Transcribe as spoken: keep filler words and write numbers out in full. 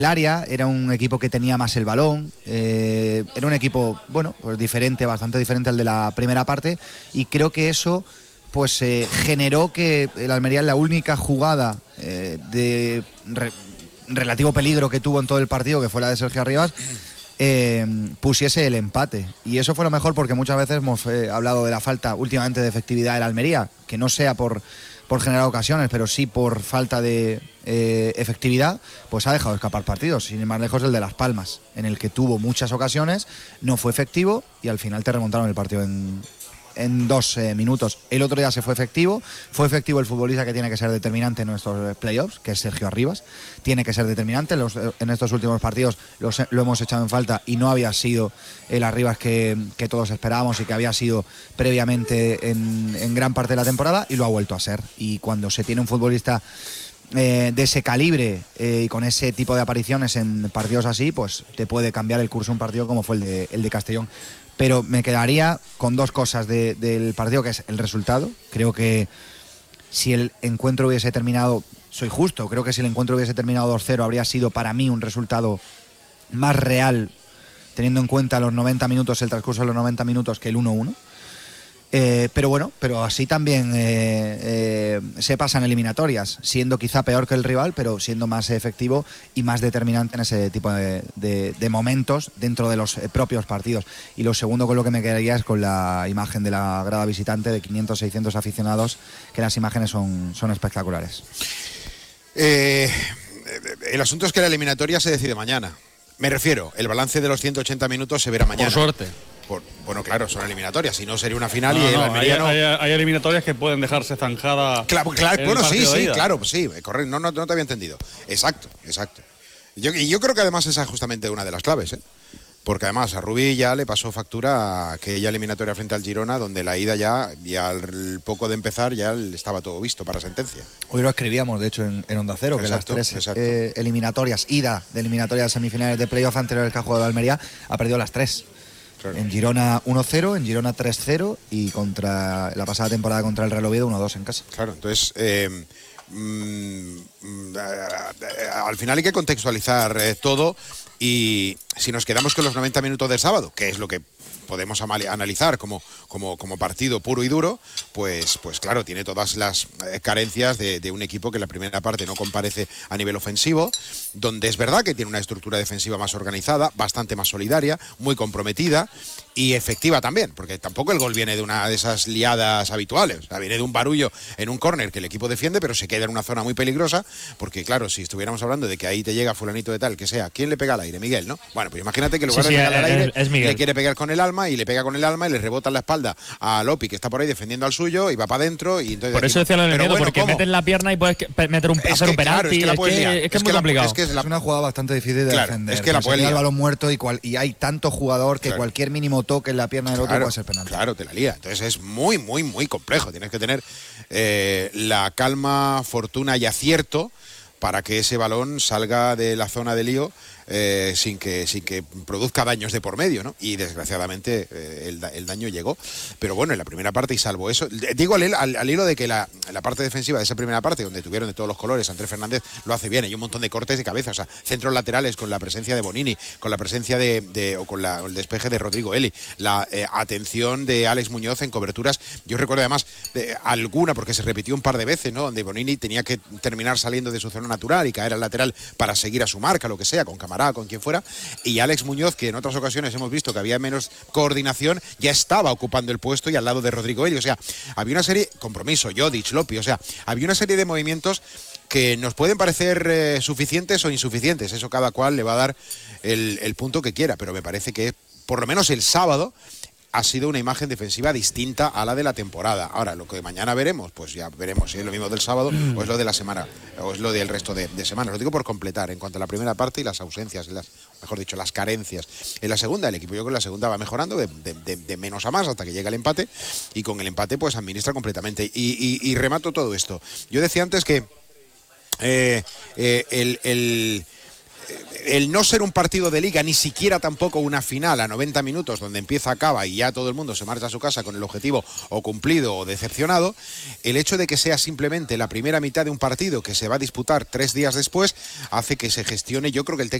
área, era un equipo que tenía más el balón, eh, era un equipo, bueno, pues diferente, bastante diferente al de la primera parte, y creo que eso pues eh, generó que el Almería, en la única jugada eh, de re, relativo peligro que tuvo en todo el partido, que fue la de Sergio Arribas, eh, pusiese el empate, y eso fue lo mejor, porque muchas veces hemos eh, hablado de la falta últimamente de efectividad del Almería, que no sea por por generar ocasiones, pero sí por falta de eh, efectividad, pues ha dejado escapar partidos. Sin ir más lejos, el de Las Palmas, en el que tuvo muchas ocasiones, no fue efectivo y al final te remontaron el partido en, en dos eh, minutos. El otro día se fue efectivo, fue efectivo el futbolista que tiene que ser determinante en nuestros playoffs, que es Sergio Arribas, tiene que ser determinante. Los, en estos últimos partidos los, lo hemos echado en falta y no había sido el Arribas que, que todos esperábamos y que había sido previamente en, en gran parte de la temporada, y lo ha vuelto a ser. Y cuando se tiene un futbolista eh, de ese calibre eh, y con ese tipo de apariciones en partidos así, pues te puede cambiar el curso un partido como fue el de, el de Castellón. Pero me quedaría con dos cosas de, del partido, que es el resultado. Creo que si el encuentro hubiese terminado, soy justo, creo que si el encuentro hubiese terminado dos cero habría sido para mí un resultado más real, teniendo en cuenta los noventa minutos, el transcurso de los noventa minutos, que el uno uno. Eh, pero bueno, pero así también eh, eh, se pasan eliminatorias, siendo quizá peor que el rival, pero siendo más efectivo y más determinante en ese tipo de, de, de momentos dentro de los propios partidos. Y lo segundo con lo que me quedaría es con la imagen de la grada visitante de quinientos, seiscientos aficionados, que las imágenes son, son espectaculares. Eh, el asunto es que la eliminatoria se decide mañana. Me refiero, el balance de los ciento ochenta minutos se verá mañana. Por suerte. Por, bueno, claro, son eliminatorias, si no sería una final no, y el no, Almería no. Hay, hay, hay eliminatorias que pueden dejarse zanjada. Claro, claro, bueno, sí, sí, claro, sí, correcto, no, no, no te había entendido. Exacto, exacto. Yo, y yo creo que además esa es justamente una de las claves, ¿eh? Porque además a Rubí ya le pasó factura aquella eliminatoria frente al Girona, donde la ida ya, y al poco de empezar, ya estaba todo visto para sentencia. Hoy lo escribíamos, de hecho, en, en Onda Cero, exacto, que las tres eh, eliminatorias, ida de eliminatorias semifinales de playoff anteriores que ha jugado el Almería, ha perdido las tres. Claro. En Girona uno cero, en Girona tres cero y contra la pasada temporada contra el Real Oviedo uno dos en casa. Claro, entonces eh, mm, mm, al final hay que contextualizar eh, todo, y si nos quedamos con los noventa minutos del sábado, que es lo que podemos analizar como, como, como partido puro y duro, pues, pues claro, tiene todas las carencias de, de un equipo que en la primera parte no comparece a nivel ofensivo, donde es verdad que tiene una estructura defensiva más organizada, bastante más solidaria, muy comprometida y efectiva también, porque tampoco el gol viene de una de esas liadas habituales, o sea, viene de un barullo en un córner que el equipo defiende, pero se queda en una zona muy peligrosa, porque claro, si estuviéramos hablando de que ahí te llega fulanito de tal, que sea, ¿quién le pega al aire? Miguel, ¿no? Bueno, pues imagínate que en lugar sí, de pegar sí, al aire, es, es le quiere pegar con el alma, y le pega con el alma y le rebota en la espalda a Lopi, que está por ahí defendiendo al suyo, y va para adentro, y entonces por eso decía lo del miedo, bueno, porque ¿cómo? Metes la pierna y puedes meter un, es hacer que, un penalti, claro, es, que es, que, es, que es muy la, complicado. Es, que es, la, es una jugada bastante difícil de claro, defender. Es que la puede liar. El balón muerto y, cual, y hay tanto jugador que claro. cualquier mínimo toque en la pierna del otro claro, puede ser penalti. Claro, te la lía. Entonces es muy, muy, muy complejo. Tienes que tener eh, la calma, fortuna y acierto para que ese balón salga de la zona de lío eh, sin que sin que produzca daños de por medio, ¿no? Y desgraciadamente eh, el, el daño llegó. Pero bueno, en la primera parte, y salvo eso, digo al, al, al hilo de que la, la parte defensiva de esa primera parte, donde tuvieron de todos los colores, Andrés Fernández lo hace bien, hay un montón de cortes de cabeza, o sea, centros laterales con la presencia de Bonini, con la presencia de, de o con la, el despeje de Rodrigo Eli, la eh, atención de Alex Muñoz en coberturas. Yo recuerdo además de alguna, porque se repitió un par de veces, ¿no? Donde Bonini tenía que terminar saliendo de su zona natural y caer al lateral para seguir a su marca, lo que sea, con Camará, con quien fuera, y Alex Muñoz, que en otras ocasiones hemos visto que había menos coordinación, ya estaba ocupando el puesto y al lado de Rodrigo Eli, o sea, había una serie, compromiso, Jodic, Lopi, o sea, había una serie de movimientos que nos pueden parecer eh, suficientes o insuficientes, eso cada cual le va a dar el, el punto que quiera, pero me parece que por lo menos el sábado ha sido una imagen defensiva distinta a la de la temporada. Ahora, lo que mañana veremos, pues ya veremos si es lo mismo del sábado o es lo de la semana, o es lo del resto de, de semanas. Lo digo por completar en cuanto a la primera parte y las ausencias, las, mejor dicho, las carencias. En la segunda, el equipo yo creo que la segunda va mejorando de, de, de, de menos a más hasta que llega el empate, y con el empate pues administra completamente. Y, y, y remato todo esto. Yo decía antes que eh, eh, el... el el no ser un partido de liga, ni siquiera tampoco una final a noventa minutos donde empieza, acaba y ya todo el mundo se marcha a su casa con el objetivo o cumplido o decepcionado, el hecho de que sea simplemente la primera mitad de un partido que se va a disputar tres días después hace que se gestione, yo creo que el